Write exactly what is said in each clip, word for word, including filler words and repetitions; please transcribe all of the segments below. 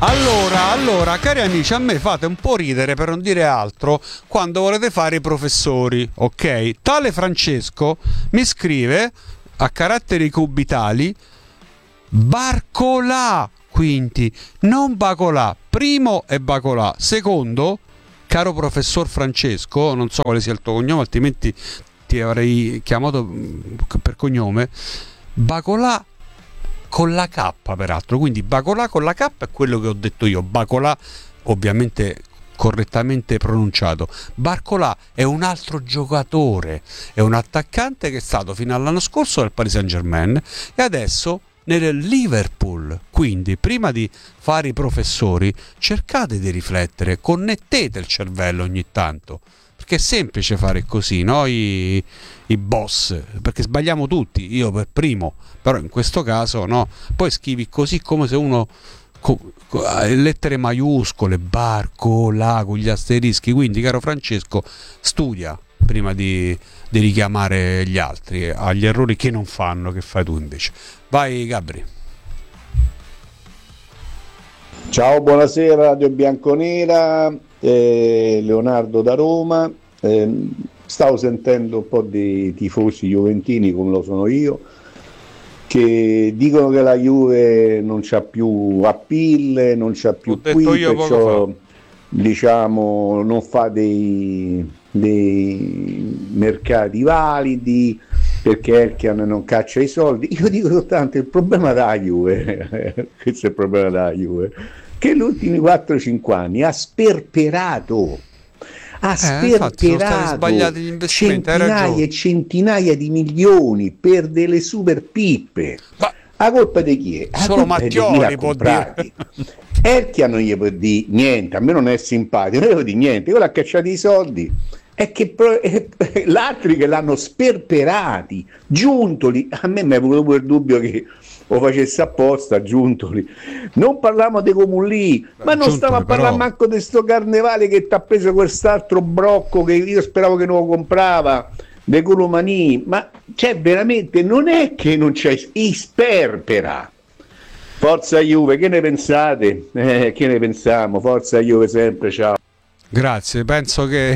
Allora, allora, cari amici, a me fate un po' ridere, per non dire altro, quando volete fare i professori, ok? Tale Francesco mi scrive a caratteri cubitali Barcolà, quindi non Bacolà. Primo è Bacolà. Secondo, caro professor Francesco, non so quale sia il tuo cognome, altrimenti ti avrei chiamato per cognome, Bacolà con la K, peraltro, quindi Bacolà con la K è quello che ho detto io. Bacolà ovviamente correttamente pronunciato. Barcolà è un altro giocatore, è un attaccante che è stato fino all'anno scorso nel Paris Saint-Germain e adesso nel Liverpool. Quindi prima di fare i professori cercate di riflettere, connettete il cervello ogni tanto, perché è semplice fare così, no? I, i boss, perché sbagliamo tutti, io per primo, però in questo caso no, poi scrivi così come se uno co, co, lettere maiuscole, Barcolà con gli asterischi. Quindi caro Francesco, studia prima di, di richiamare gli altri agli errori che non fanno, che fai tu invece. Vai Gabri. Ciao, buonasera Radio Bianconera, eh, Leonardo da Roma. Eh, stavo sentendo un po' di tifosi juventini, come lo sono io, che dicono che la Juve non c'ha più appeal, non c'ha più qui, perciò diciamo non fa dei, dei mercati validi perché Elkian non caccia i soldi. Io dico soltanto il problema della Juve questo è il problema della Juve, che negli ultimi quattro cinque anni ha sperperato ha eh, sperperato infatti, centinaia e centinaia di milioni per delle super pippe. Ma a colpa di chi è? A solo Mattioli può dire. Elkian non gli può dire niente, a me non è simpatico, non gli può dire niente, quello ha cacciato i soldi. È che l'altri che l'hanno sperperati, Giuntoli, a me mi è venuto pure il dubbio che lo facesse apposta, Giuntoli. Non parliamo di Comulì, ma non stiamo a parlare però manco di sto Carnevale che ti ha preso quest'altro brocco che io speravo che non lo comprava, De Colomani, ma cioè veramente non è che non c'è, i sperpera. Forza Juve, che ne pensate? Eh, che ne pensiamo? Forza Juve sempre, ciao. Grazie, penso che,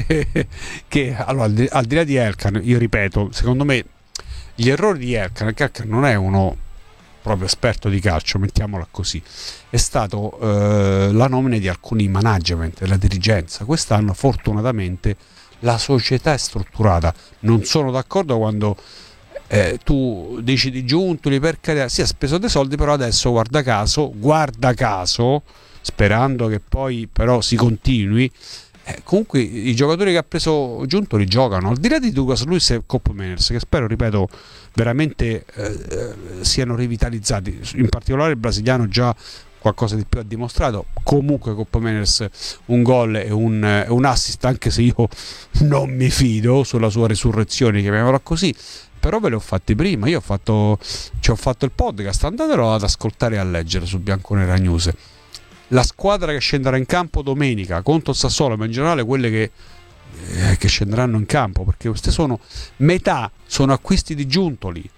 che allora, al, di, al di là di Elkann, io ripeto, secondo me gli errori di Elkann, che Elkann non è uno proprio esperto di calcio, mettiamola così, è stato eh, la nomina di alcuni management della dirigenza. Quest'anno fortunatamente la società è strutturata. Non sono d'accordo quando eh, tu dici di Giuntoli, per carità, si è speso dei soldi, però adesso guarda caso, guarda caso, sperando che poi però si continui, eh, comunque i giocatori che ha preso Giuntoli giocano, al di là di Douglas Luiz e Koopmeiners, che spero, ripeto, veramente eh, siano rivitalizzati, in particolare il brasiliano già qualcosa di più ha dimostrato. Comunque Koopmeiners un gol e un, un assist, anche se io non mi fido sulla sua resurrezione, chiamiamola così, però ve le ho fatti prima, io ho fatto, ci ho fatto il podcast, andatelo ad ascoltare e a leggere su Bianconera News. La squadra che scenderà in campo domenica contro il Sassuolo, ma in generale quelle che, eh, che scenderanno in campo, perché queste sono metà sono acquisti di Giuntoli,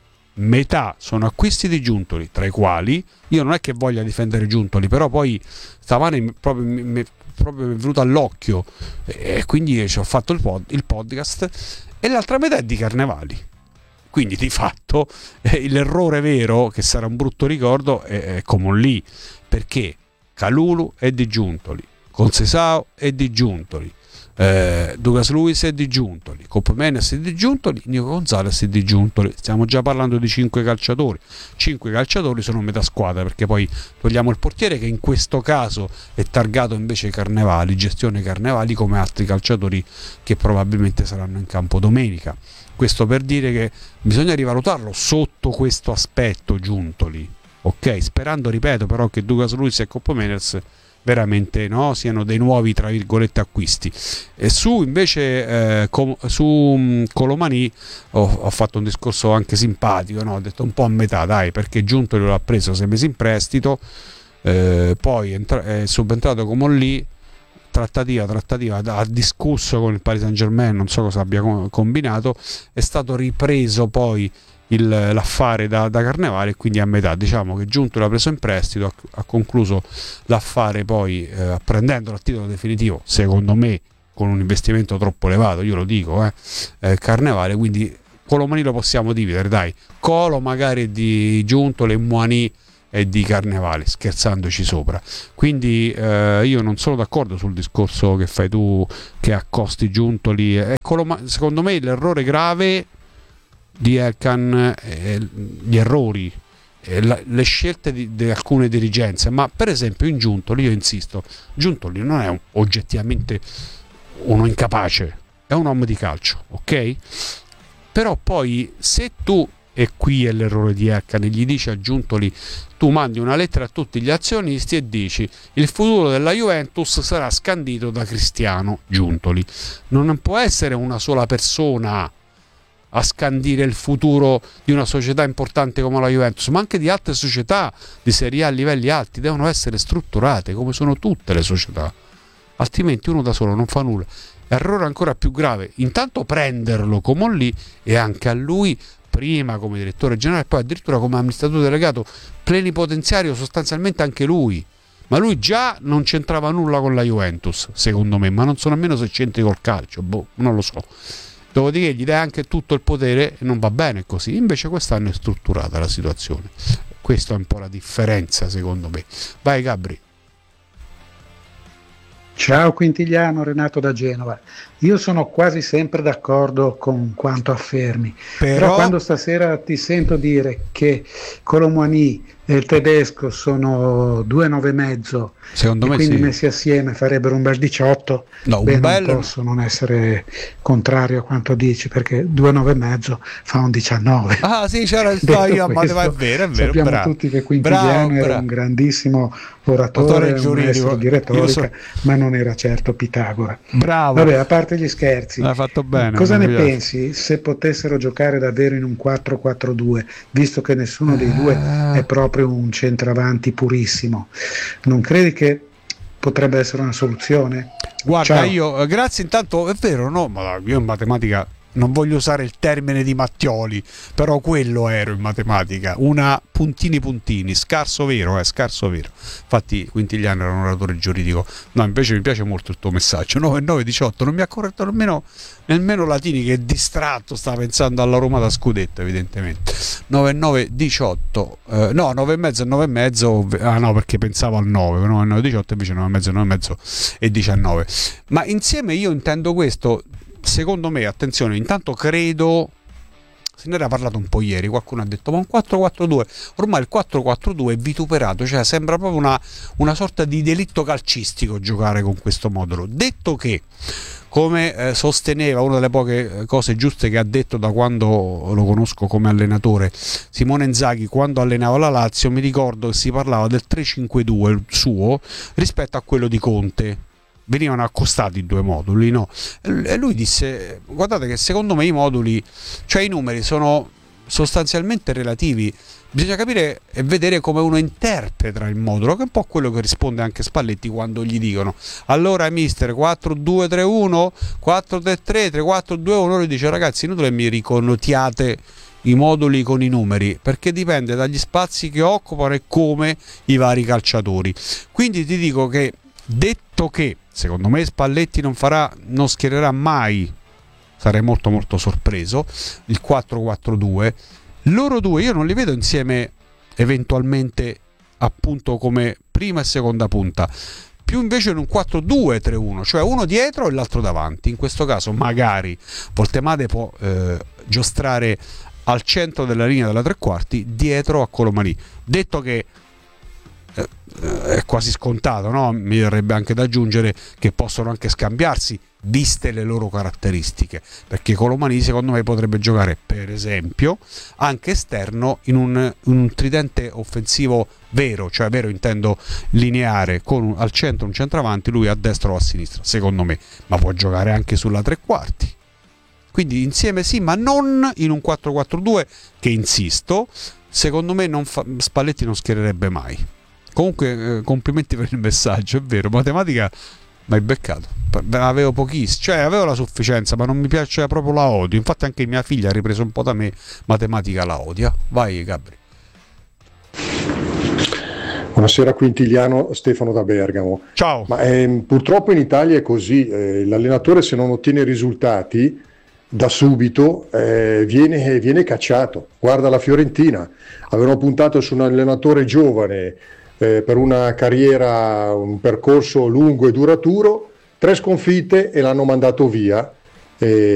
metà sono acquisti di Giuntoli, tra i quali io non è che voglia difendere Giuntoli, però poi stamane proprio mi, mi, proprio mi è venuto all'occhio e quindi ci ho fatto il, pod, il podcast, e l'altra metà è di Carnevali. Quindi di fatto eh, l'errore vero, che sarà un brutto ricordo, è, è come lì, perché Kalulu è di Giuntoli, Conceição è di Giuntoli, eh, Douglas Luiz è di Giuntoli, Koopmeiners è di Giuntoli, Nico Gonzalez è di Giuntoli. Stiamo già parlando di cinque calciatori. Cinque calciatori sono metà squadra, perché poi togliamo il portiere, che in questo caso è targato invece Carnevali, gestione Carnevali, come altri calciatori che probabilmente saranno in campo domenica. Questo per dire che bisogna rivalutarlo sotto questo aspetto Giuntoli, ok? Sperando, ripeto, però che Douglas Luiz e Koopmeiners veramente no, siano dei nuovi tra virgolette acquisti. E su invece eh, com, su um, Colomani ho, ho fatto un discorso anche simpatico, no? Ho detto un po' a metà, dai, perché Giuntoli l'ha preso, sei mesi in prestito, eh, poi entra- è subentrato come lì, trattativa, trattativa, ha discusso con il Paris Saint-Germain, non so cosa abbia combinato, è stato ripreso poi il, l'affare da, da Carnevale, e quindi a metà. Diciamo che Giuntoli l'ha preso in prestito, ha, ha concluso l'affare poi eh, prendendolo a titolo definitivo, secondo me con un investimento troppo elevato, io lo dico, eh, eh, Carnevale, quindi Colomani lo possiamo dividere, dai, Colo magari di Giuntoli e Muani e di Carnevale, scherzandoci sopra. Quindi eh, io non sono d'accordo sul discorso che fai tu, che accosti Giuntoli. Eh, Coloma- secondo me l'errore grave di Elkann, eh, gli errori, eh, la, le scelte di, di alcune dirigenze, ma per esempio in Giuntoli, io insisto, Giuntoli non è un, oggettivamente uno incapace, è un uomo di calcio, ok? Però poi se tu, e qui è l'errore di Elkann, gli dici a Giuntoli, tu mandi una lettera a tutti gli azionisti e dici il futuro della Juventus sarà scandito da Cristiano Giuntoli. Non può essere una sola persona a scandire il futuro di una società importante come la Juventus, ma anche di altre società di Serie A a livelli alti devono essere strutturate come sono tutte le società, altrimenti uno da solo non fa nulla. Errore ancora più grave, intanto prenderlo come lì, e anche a lui prima come direttore generale e poi addirittura come amministratore delegato plenipotenziario, sostanzialmente anche lui, ma lui già non c'entrava nulla con la Juventus secondo me, ma non so nemmeno se c'entri col calcio, boh, non lo so. Dopodiché gli dai anche tutto il potere e non va bene così. Invece quest'anno è strutturata la situazione, questa è un po' la differenza secondo me. Vai Gabri. Ciao Quintigliano, Renato da Genova. Io sono quasi sempre d'accordo con quanto affermi, però, però quando stasera ti sento dire che Colomani e il tedesco sono due nove e mezzo, secondo e me quindi sì, messi assieme farebbero un bel diciotto, no, beh, un non bel... posso non essere contrario a quanto dici, perché due nove e mezzo fa un diciannove. Ah sì, c'era il io, ma è vero, è vero, sappiamo bravo, tutti che Quintigliano bravo, era bravo. un grandissimo oratore, un maestro di retorica, so... ma non era certo Pitagora. Bravo. Vabbè, a parte gli scherzi, l'ha fatto bene, cosa ne pensi se potessero giocare davvero in un quattro quattro due, visto che nessuno dei due è proprio un centravanti purissimo? Non credi che potrebbe essere una soluzione? Guarda, Ciao. io grazie intanto, è vero, no, ma io in matematica non voglio usare il termine di Mattioli, però quello ero in matematica, una puntini puntini, scarso vero, eh, scarso vero. Infatti Quintigliano era un oratore giuridico. No, invece mi piace molto il tuo messaggio. nove nove diciotto, non mi ha corretto nemmeno nemmeno Latini, che è distratto, sta pensando alla Roma da scudetto evidentemente. nove nove diciotto, eh, no, nove e mezzo e nove e mezzo, ah no, perché pensavo al nove, nove nove diciotto invece nove e mezzo, nove e mezzo e diciannove. Ma insieme io intendo questo. Secondo me, attenzione, intanto credo, se ne era parlato un po' ieri, qualcuno ha detto ma un quattro quattro due, ormai il quattro quattro due è vituperato, cioè sembra proprio una, una sorta di delitto calcistico giocare con questo modulo. Detto che, come eh, sosteneva, una delle poche cose giuste che ha detto da quando lo conosco come allenatore, Simone Inzaghi, quando allenava la Lazio, mi ricordo che si parlava del tre cinque due suo rispetto a quello di Conte. Venivano accostati i due moduli, no? E lui disse, guardate che secondo me i moduli, cioè i numeri, sono sostanzialmente relativi, bisogna capire e vedere come uno interpreta il modulo, che è un po' quello che risponde anche Spalletti quando gli dicono allora mister quattro due tre uno, quattro tre tre, tre quattro due uno, lui dice ragazzi inutile mi riconnotiate i moduli con i numeri, perché dipende dagli spazi che occupano e come i vari calciatori. Quindi ti dico che, detto che secondo me Spalletti non farà, non schiererà mai, sarei molto molto sorpreso, il quattro quattro due, loro due io non li vedo insieme eventualmente appunto come prima e seconda punta, più invece in un quattro due tre uno, cioè uno dietro e l'altro davanti. In questo caso magari Voltemade può eh, giostrare al centro della linea della tre quarti dietro a Colomani. Detto che è quasi scontato, no? Mi verrebbe anche da aggiungere che possono anche scambiarsi viste le loro caratteristiche, perché Colomani secondo me potrebbe giocare per esempio anche esterno in un, in un tridente offensivo vero, cioè vero intendo lineare, con un, al centro un centravanti, lui a destra o a sinistra secondo me, ma può giocare anche sulla tre quarti, quindi insieme sì, ma non in un quattro quattro due che, insisto, secondo me non fa, Spalletti non schiererebbe mai. Comunque eh, complimenti per il messaggio, è vero, matematica mi hai beccato. avevo pochissimo, cioè avevo la sufficienza, ma non mi piaceva proprio, la odio. Infatti anche mia figlia ha ripreso un po' da me, matematica la odia. Vai Gabri. Buonasera Quintiliano, Stefano da Bergamo. Ciao. Ma ehm, purtroppo in Italia è così, eh, l'allenatore se non ottiene risultati da subito eh, viene, viene cacciato. Guarda la Fiorentina, avevano puntato su un allenatore giovane eh, per una carriera, un percorso lungo e duraturo, tre sconfitte e l'hanno mandato via. Eh,